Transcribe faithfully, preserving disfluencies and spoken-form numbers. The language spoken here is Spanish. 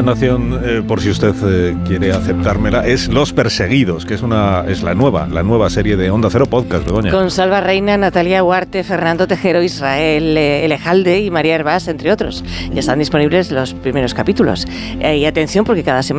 recomendación, eh, por si usted eh, quiere aceptármela, es Los Perseguidos, que es una es la nueva, la nueva serie de Onda Cero Podcast, Begoña. Con Salva Reina, Natalia Huarte, Fernando Tejero, Israel eh, Elejalde y María Hervás, entre otros. Ya están disponibles los primeros capítulos. Eh, y atención, porque cada semana